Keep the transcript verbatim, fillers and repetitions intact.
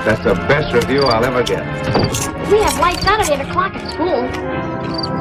That's the best review I'll ever get. We have lights out at eight o'clock at school.